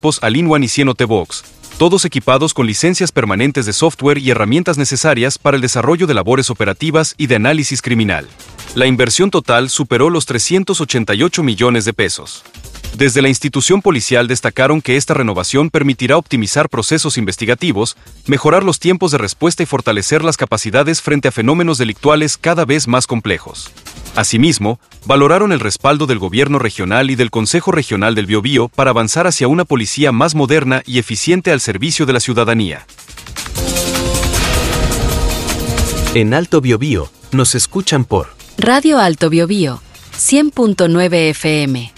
All-in-One y Cienote Box, todos equipados con licencias permanentes de software y herramientas necesarias para el desarrollo de labores operativas y de análisis criminal. La inversión total superó los 388 millones de pesos. Desde la institución policial destacaron que esta renovación permitirá optimizar procesos investigativos, mejorar los tiempos de respuesta y fortalecer las capacidades frente a fenómenos delictuales cada vez más complejos. Asimismo, valoraron el respaldo del gobierno regional y del Consejo Regional del Biobío para avanzar hacia una policía más moderna y eficiente al servicio de la ciudadanía. En Alto Biobío, nos escuchan por Radio Alto Biobío, 100.9 FM.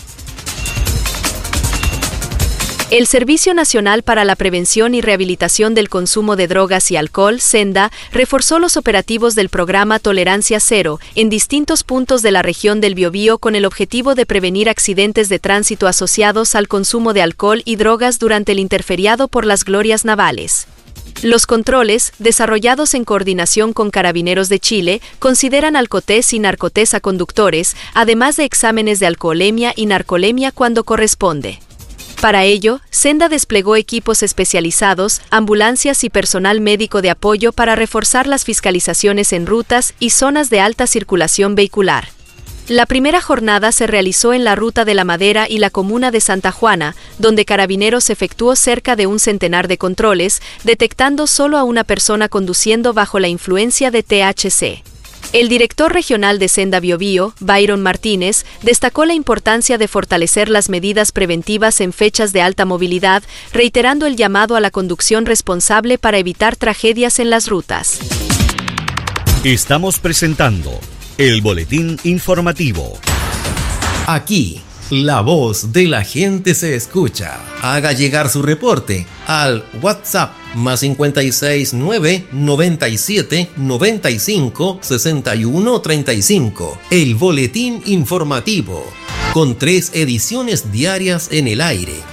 El Servicio Nacional para la Prevención y Rehabilitación del Consumo de Drogas y Alcohol, SENDA, reforzó los operativos del programa Tolerancia Cero en distintos puntos de la región del Biobío con el objetivo de prevenir accidentes de tránsito asociados al consumo de alcohol y drogas durante el interferiado por las glorias navales. Los controles, desarrollados en coordinación con Carabineros de Chile, consideran alcotés y narcotés a conductores, además de exámenes de alcoholemia y narcolemia cuando corresponde. Para ello, SENDA desplegó equipos especializados, ambulancias y personal médico de apoyo para reforzar las fiscalizaciones en rutas y zonas de alta circulación vehicular. La primera jornada se realizó en la Ruta de la Madera y la comuna de Santa Juana, donde Carabineros efectuó cerca de 100 de controles, detectando solo a una persona conduciendo bajo la influencia de THC. El director regional de SENDA Biobío, Byron Martínez, destacó la importancia de fortalecer las medidas preventivas en fechas de alta movilidad, reiterando el llamado a la conducción responsable para evitar tragedias en las rutas. Estamos presentando el boletín informativo. Aquí, la voz de la gente se escucha. Haga llegar su reporte al WhatsApp más 56 9 97 95 61 35. El boletín informativo, con 3 ediciones diarias en el aire.